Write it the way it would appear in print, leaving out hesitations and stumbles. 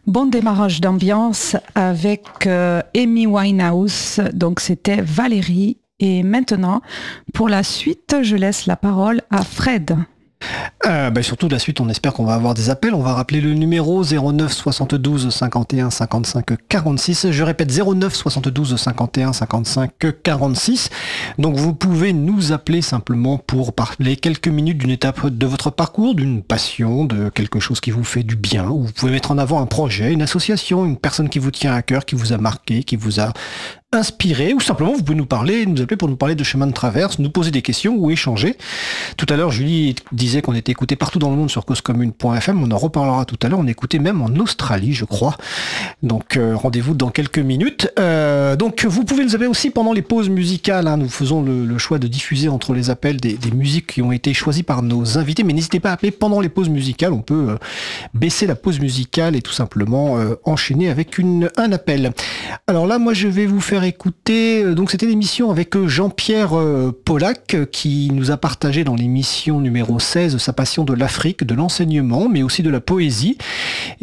Bon démarrage d'ambiance avec Amy Winehouse. Donc c'était Valérie. Et maintenant, pour la suite, je laisse la parole à Fred. Surtout la suite, on espère qu'on va avoir des appels. On va rappeler le numéro 09 72 51 55 46. Je répète 09 72 51 55 46. Donc vous pouvez nous appeler simplement pour parler quelques minutes d'une étape de votre parcours, d'une passion, de quelque chose qui vous fait du bien. Ou vous pouvez mettre en avant un projet, une association, une personne qui vous tient à cœur, qui vous a marqué, qui vous a inspiré, ou simplement vous pouvez nous appeler pour nous parler de chemin de traverse, nous poser des questions ou échanger. Tout à l'heure, Julie disait qu'on était écouté partout dans le monde sur causecommune.fm. On en reparlera tout à l'heure. On est écouté même en Australie, je crois. Donc rendez-vous dans quelques minutes. Donc vous pouvez nous appeler aussi pendant les pauses musicales. Nous faisons le choix de diffuser entre les appels des musiques qui ont été choisies par nos invités. Mais n'hésitez pas à appeler pendant les pauses musicales. On peut baisser la pause musicale et tout simplement enchaîner avec un appel. Alors là, moi, je vais vous faire écouter, donc c'était l'émission avec Jean-Pierre Pollack qui nous a partagé dans l'émission numéro 16 sa passion de l'Afrique, de l'enseignement, mais aussi de la poésie.